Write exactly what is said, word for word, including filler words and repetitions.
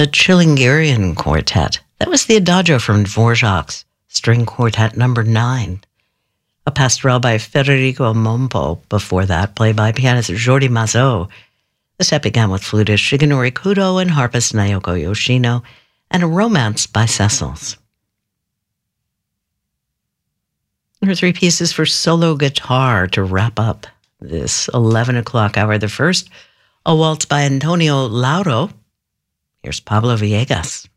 the Chilingarian Quartet. That was the Adagio from Dvorak's String Quartet number nine. A pastoral by Federico Mompo. Before that, played by pianist Jordi Mazzo. The set began with flutist Shigenori Kudo and harpist Naoko Yoshino, and a romance by Cecils. There are three pieces for solo guitar to wrap up this eleven o'clock hour. The first, a waltz by Antonio Lauro. Here's Pablo Villegas.